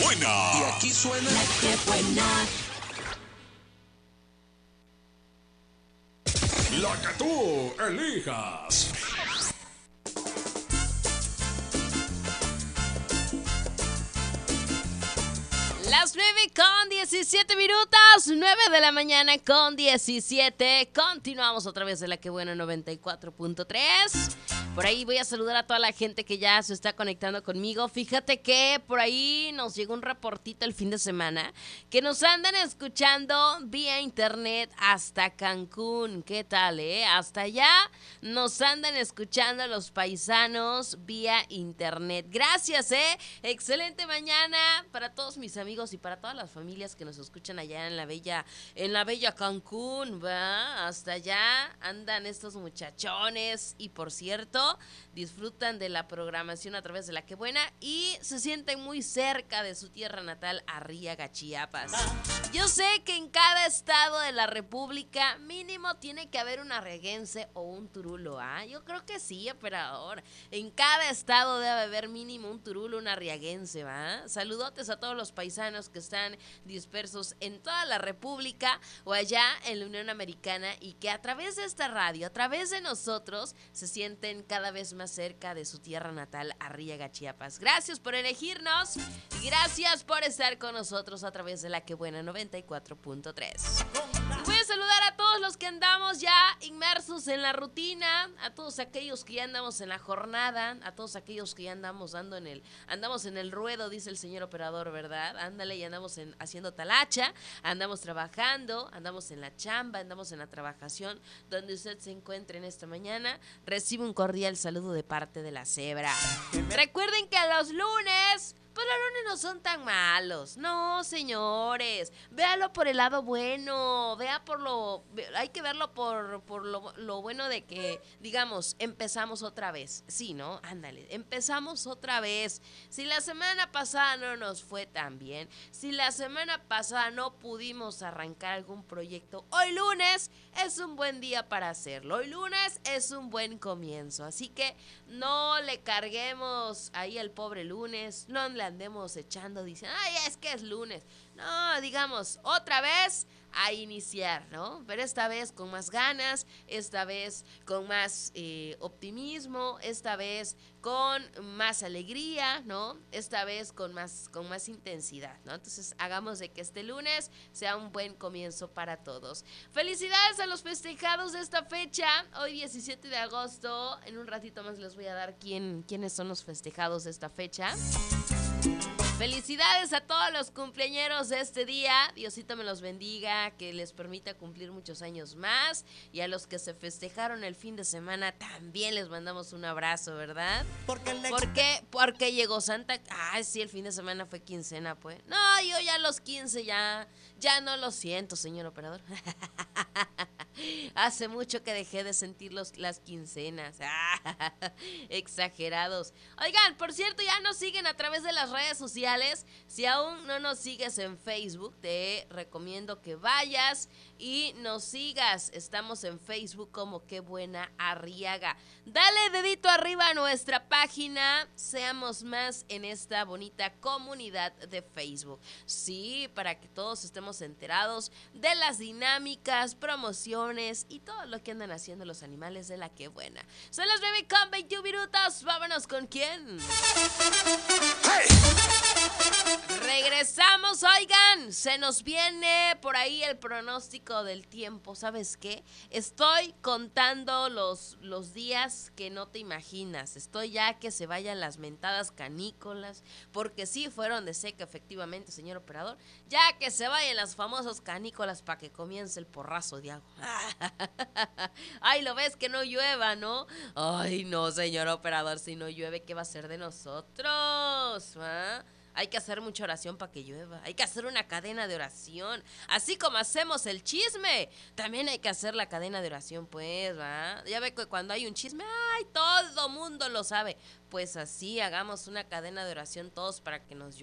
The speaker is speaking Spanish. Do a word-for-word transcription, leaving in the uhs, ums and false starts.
buena. Y aquí suena La que buena. La que tú elijas. Las nueve con diecisiete minutos, nueve de la mañana con diecisiete. Continuamos otra vez de La que buena noventa y cuatro punto tres. Por ahí voy a saludar a toda la gente que ya se está conectando conmigo. Fíjate que por ahí nos llegó un reportito el fin de semana que nos andan escuchando vía internet hasta Cancún. ¿Qué tal, eh? Hasta allá nos andan escuchando los paisanos vía internet. Gracias, eh. Excelente mañana para todos mis amigos y para todas las familias que nos escuchan allá en la bella, en la bella Cancún, ¿va? Hasta allá andan estos muchachones y por cierto, disfrutan de la programación a través de La que buena y se sienten muy cerca de su tierra natal, Arriaga, Chiapas. Yo sé que en cada estado de la república mínimo tiene que haber un arriaguense o un turulo, ¿ah? Yo creo que sí, operador. En cada estado debe haber mínimo un turulo, un arriaguense, ¿va? Saludotes a todos los paisanos que están dispersos en toda la república o allá en la Unión Americana y que a través de esta radio, a través de nosotros, se sienten cada vez más cerca de su tierra natal, Arriaga, Chiapas. Gracias por elegirnos y gracias por estar con nosotros a través de La que buena noventa y cuatro punto tres. Y voy a saludar a todos los que andamos ya inmersos en la rutina, a todos aquellos que ya andamos en la jornada, a todos aquellos que ya andamos dando en el, andamos en el ruedo, dice el señor operador, ¿verdad? Ándale, y andamos en, haciendo talacha, andamos trabajando, andamos en la chamba, andamos en la trabajación, donde usted se encuentre en esta mañana, recibe un cordial saludo de parte de la cebra. Recuerden que los lunes, pues los lunes no son tan malos. No, señores. Véalo por el lado bueno. Vea por lo... Hay que verlo por, por lo, lo bueno de que, digamos, empezamos otra vez. Sí, ¿no? Ándale. Empezamos otra vez. Si la semana pasada no nos fue tan bien, si la semana pasada no pudimos arrancar algún proyecto, hoy lunes es un buen día para hacerlo. Hoy lunes es un buen comienzo. Así que no le carguemos ahí al pobre lunes. No le andemos echando diciendo, ay, es que es lunes. No, digamos, otra vez a iniciar, ¿no? Pero esta vez con más ganas, esta vez con más eh, optimismo, esta vez con más alegría, ¿no? Esta vez con más, con más intensidad, ¿no? Entonces hagamos de que este lunes sea un buen comienzo para todos. Felicidades a los festejados de esta fecha, hoy diecisiete de agosto, en un ratito más les voy a dar quién, quiénes son los festejados de esta fecha. Felicidades a todos los cumpleañeros de este día, Diosito me los bendiga, que les permita cumplir muchos años más, y a los que se festejaron el fin de semana también les mandamos un abrazo, ¿verdad? porque le... ¿Por qué? Porque llegó Santa... Ah, sí, el fin de semana fue quincena, pues. No, yo ya a los quince ya, ya no lo siento, señor operador. Hace mucho que dejé de sentir los, las quincenas. Exagerados. Oigan, por cierto, ya nos siguen a través de las redes sociales. Si aún no nos sigues en Facebook, te recomiendo que vayas y nos sigas. Estamos en Facebook como Qué Buena Arriaga. Dale dedito arriba a nuestra página. Seamos más en esta bonita comunidad de Facebook. Sí, para que todos estemos enterados de las dinámicas, promociones y todo lo que andan haciendo los animales de La que buena. Son las nueve con veintiún minutos. Vámonos con quién. ¡Hey! Regresamos, oigan, se nos viene por ahí el pronóstico del tiempo. ¿Sabes qué? Estoy contando los, los días que no te imaginas. Estoy ya que se vayan las mentadas canícolas, porque sí fueron de seca, efectivamente, señor operador. Ya que se vayan las famosas canícolas para que comience el porrazo de agua. Ay, lo ves que no llueva, ¿no? Ay, no, señor operador, si no llueve, ¿qué va a ser de nosotros? ¿Ah? Hay que hacer mucha oración para que llueva. Hay que hacer una cadena de oración. Así como hacemos el chisme, también hay que hacer la cadena de oración, pues, ¿va? Ya ve que cuando hay un chisme, ¡ay! Todo mundo lo sabe. Pues así, hagamos una cadena de oración todos para que nos llueva.